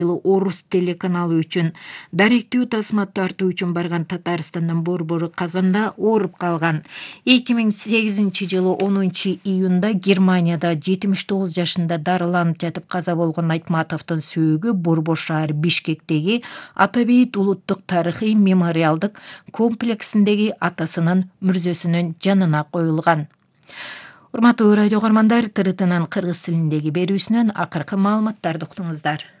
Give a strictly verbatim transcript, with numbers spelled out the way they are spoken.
Орус телеканалы үчүн даректүү тасма тартуу үчүн барган Татарстандын борбору Казанда ооруп калган. эки миң сегизинчи жылы онунчу июнда Германияда жетимиш тогуз жашында дарыланып жатып каза болгон Айтматовдун сөөгү Борбор шаар Бишкектеги Атабейит улуттук тарыхый мемориалдык комплексиндеги атасынын мүрзөсүнүн жанына коюлган. Урматтуу радио көрөрмандар, Т Р Тнын кыргыз тилиндеги берүүсүнөн акыркы маалыматтарды уктуңуздар.